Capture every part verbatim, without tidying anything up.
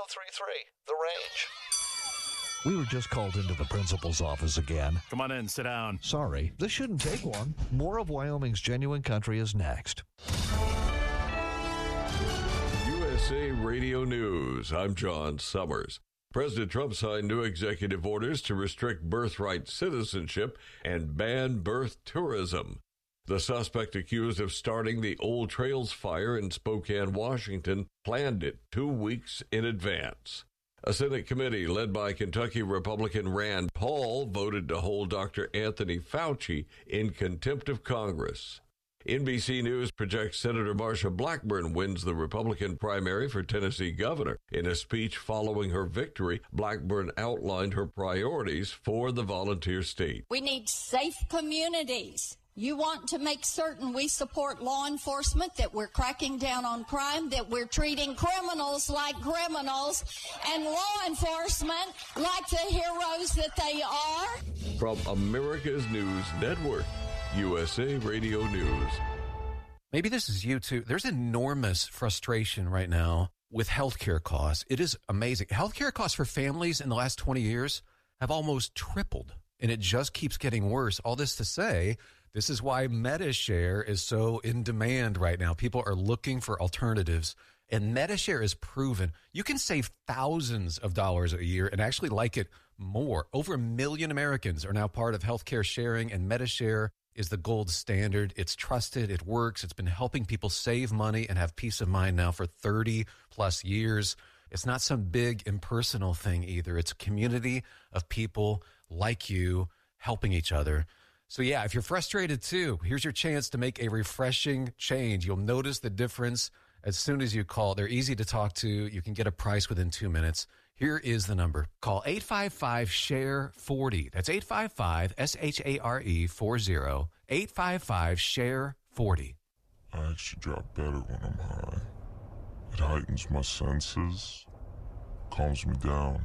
oh three three, The Range. We were just called into the principal's office again. Come on in, sit down. Sorry, this shouldn't take long. More of Wyoming's Genuine Country is next. U S A Radio News. I'm John Summers. President Trump signed new executive orders to restrict birthright citizenship and ban birth tourism. The suspect accused of starting the Old Trails fire in Spokane, Washington, planned it two weeks in advance. A Senate committee led by Kentucky Republican Rand Paul voted to hold Doctor Anthony Fauci in contempt of Congress. N B C News projects Senator Marsha Blackburn wins the Republican primary for Tennessee governor. In a speech following her victory, Blackburn outlined her priorities for the volunteer state. We need safe communities. You want to make certain we support law enforcement, that we're cracking down on crime, that we're treating criminals like criminals, and law enforcement like the heroes that they are. From America's News Network, U S A Radio News. Maybe this is you too. There's enormous frustration right now with healthcare costs. It is amazing. Healthcare costs for families in the last twenty years have almost tripled, and it just keeps getting worse. All this to say, this is why MediShare is so in demand right now. People are looking for alternatives, and MediShare is proven. You can save thousands of dollars a year and actually like it more. Over a million Americans are now part of healthcare sharing, and MediShare is the gold standard. It's trusted. It works. It's been helping people save money and have peace of mind now for thirty plus years. It's not some big impersonal thing either. It's a community of people like you helping each other. So yeah, if you're frustrated too, here's your chance to make a refreshing change. You'll notice the difference as soon as you call. They're easy to talk to. You can get a price within two minutes. Here is the number. Call eight five five, S H A R E, forty. That's eight five five, S H A R E, forty. eight five five, S H A R E, forty. I actually drop better when I'm high. It heightens my senses, calms me down.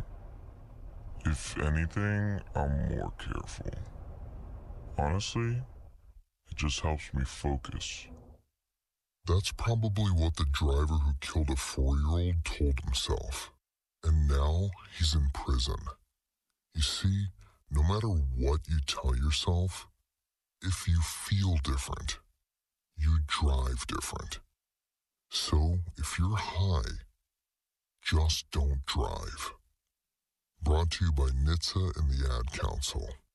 If anything, I'm more careful. Honestly, it just helps me focus. That's probably what the driver who killed a four-year-old told himself. And now he's in prison. You see, no matter what you tell yourself, if you feel different, you drive different. So if you're high, just don't drive. Brought to you by N H T S A and the Ad Council.